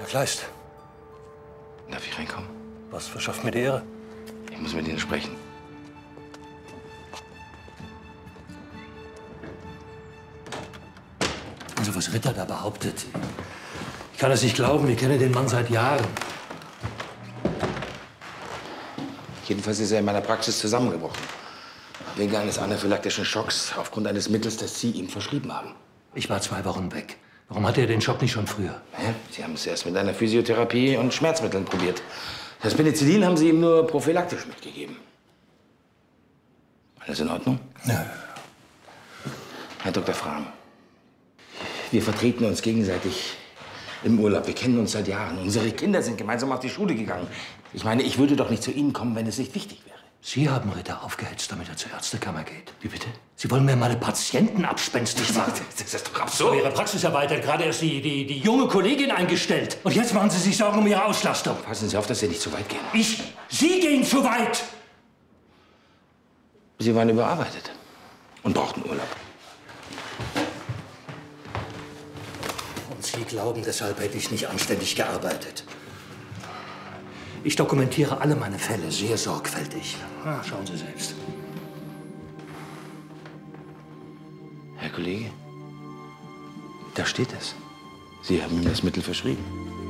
Herr Kleist. Darf ich reinkommen? Was verschafft mir die Ehre? Ich muss mit Ihnen sprechen. Also was Ritter da behauptet. Ich kann es nicht glauben, wir kennen den Mann seit Jahren. Jedenfalls ist er in meiner Praxis zusammengebrochen. Wegen eines anaphylaktischen Schocks aufgrund eines Mittels, das Sie ihm verschrieben haben. Ich war 2 Wochen weg. Warum hatte er den Schock nicht schon früher? Ja, Sie haben es erst mit einer Physiotherapie und Schmerzmitteln probiert. Das Penicillin haben Sie ihm nur prophylaktisch mitgegeben. Alles in Ordnung? Ja. Herr Dr. Frahm, wir vertreten uns gegenseitig im Urlaub. Wir kennen uns seit Jahren. Unsere Kinder sind gemeinsam auf die Schule gegangen. Ich meine, ich würde doch nicht zu Ihnen kommen, wenn es nicht wichtig wäre. Sie haben Ritter aufgehetzt, damit er zur Ärztekammer geht. Wie bitte? Sie wollen mir meine Patienten abspenstig machen. Das ist doch absurd. Ihre Praxis erweitert, gerade erst die junge Kollegin eingestellt. Und jetzt machen Sie sich Sorgen um Ihre Auslastung. Passen Sie auf, dass Sie nicht zu weit gehen. Sie gehen zu weit! Sie waren überarbeitet und brauchten Urlaub. Und Sie glauben, deshalb hätte ich nicht anständig gearbeitet. Ich dokumentiere alle meine Fälle sehr sorgfältig. Schauen Sie selbst. Herr Kollege, da steht es. Sie haben ihm das Mittel verschrieben.